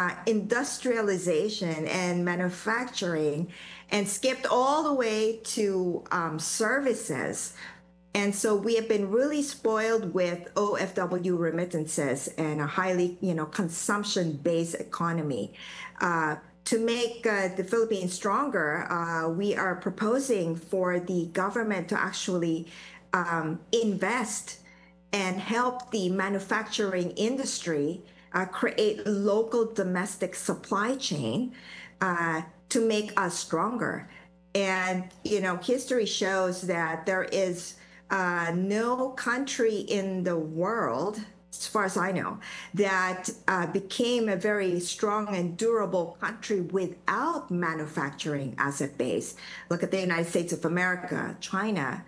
industrialization and manufacturing and skipped all the way to services. And so we have been really spoiled with OFW remittances and a highly, consumption-based economy. To make the Philippines stronger, we are proposing for the government to actually invest and help the manufacturing industry create local domestic supply chain to make us stronger. And, history shows that there is no country in the world, as far as I know, that became a very strong and durable country without manufacturing as a base. Look at the United States of America, China.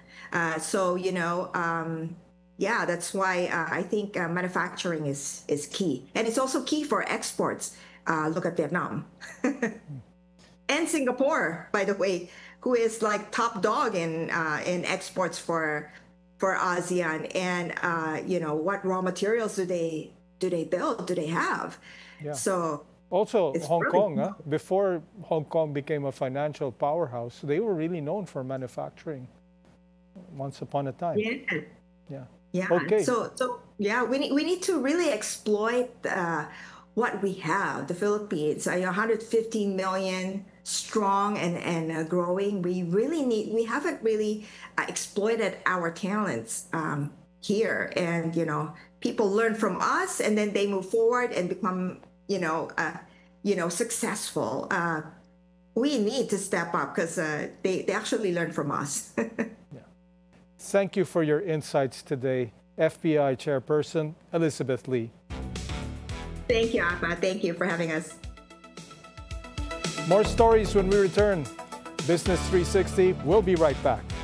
Yeah, that's why I think manufacturing is key. And it's also key for exports. Look at Vietnam. And Singapore, by the way, who is like top dog in exports for ASEAN. And what raw materials do they build? Do they have? Yeah. So also Hong really Kong, before Hong Kong became a financial powerhouse, they were really known for manufacturing once upon a time. Yeah. Yeah. Yeah. Okay. So yeah, we need to really exploit what we have. The Philippines, 150 million strong and growing. We haven't really exploited our talents here, and people learn from us, and then they move forward and become successful. We need to step up because they actually learn from us. Yeah. Thank you for your insights today, FPI Chairperson Elizabeth Lee. Thank you, Apa. Thank you for having us. More stories when we return. Business 360 will be right back.